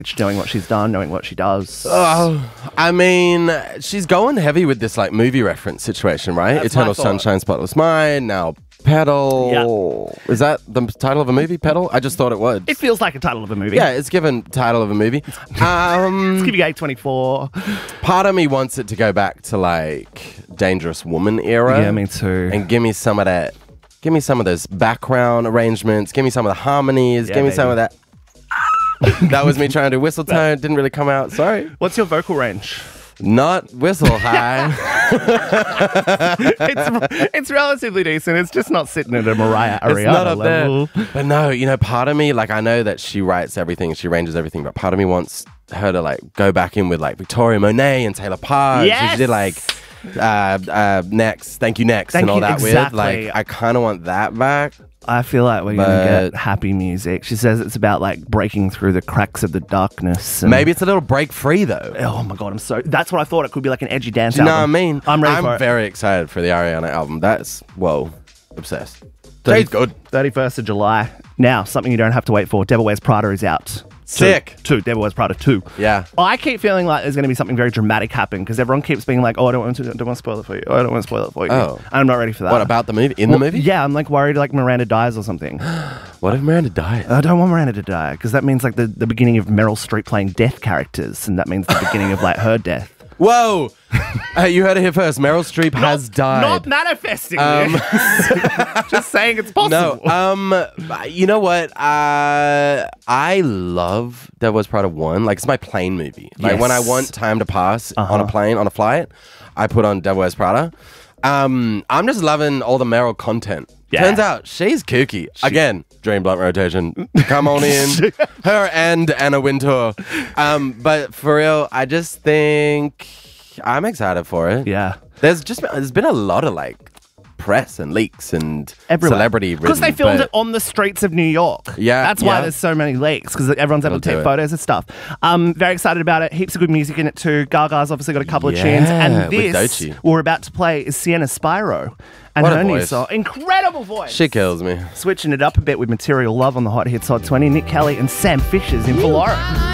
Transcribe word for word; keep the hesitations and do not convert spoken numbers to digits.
knowing what she's done, knowing what she does. Oh, I mean, she's going heavy with this like movie reference situation, right? That's Eternal my thought. Sunshine, Spotless Mind, now Pedal. Is that the title of a movie, Pedal? I just thought it was. It feels like a title of a movie. Yeah, it's given title of a movie. Um, It's giving A twenty-four. Part of me wants it to go back to like Dangerous Woman era. Yeah, me too. And give me some of that. Give me some of those background arrangements. Give me some of the harmonies. Yeah, give me baby. some of that. That was me trying to do whistle tone. Didn't really come out. Sorry. What's your vocal range? Not whistle high. it's it's relatively decent. It's just not sitting at a Mariah It's Ariana not up level. there. But no, you know, part of me, like, I know that she writes everything, she arranges everything, but part of me wants her to, like, go back in with, like, Victoria Monet and Taylor Parr. Yes! She did, like, uh, uh, Next, Thank You Next, Thank and all you, that exactly. weird. Like, I kind of want that back. I feel like we're But- gonna get happy music. She says it's about like breaking through the cracks of the darkness. and- Maybe it's a little break free, though. Oh my god, I'm so. That's what I thought. It could be like an edgy dance Do you know what I album. mean? I'm ready I'm for it. very excited for the Ariana album. That's, whoa, obsessed. Jay's good. thirty-first of July. Now, something you don't have to wait for. Devil Wears Prada is out. Sick. Two. Two. Devil Wears Prada two. Yeah. I keep feeling like there's going to be something very dramatic happen because everyone keeps being like, "Oh, I don't want to, don't want to spoil it for you. Oh, I don't want to spoil it for you." Oh. I'm not ready for that. What about the movie? In Well, the movie? Yeah, I'm like worried like Miranda dies or something. What if Miranda dies? I don't want Miranda to die because that means like the, the beginning of Meryl Streep playing death characters, and that means the beginning of like her death. Whoa! uh, you heard it here first. Meryl Streep has died. Not manifesting. Um, this. Just saying it's possible. No, um, you know what? Uh, I love Devil Wears Prada one. Like, it's my plane movie. Like, when I Yes. want time to pass Uh-huh. on a plane, on a flight, I put on Devil Wears Prada. Um, I'm just loving all the Meryl content. Yeah. Turns out she's kooky. Again, Dream Blunt rotation. Come on in. Her and Anna Wintour. Um, but for real, I just think I'm excited for it. Yeah. There's just there's been a lot of like press and leaks and Everywhere. celebrity Because they ridden, filmed but- it on the streets of New York. Yeah, That's why yeah. there's so many leaks because everyone's able It'll to do take it. photos and stuff. Um, very excited about it. Heaps of good music in it too. Gaga's obviously got a couple of tunes. Yeah, And with this Doechii. we're about to play is Sienna Spyro. And What a her new voice. song. Incredible voice. She kills me. Switching it up a bit with Material Love on the Hot Hits Hot twenty. Nick Kelly and Sam Fishers in for Lauren.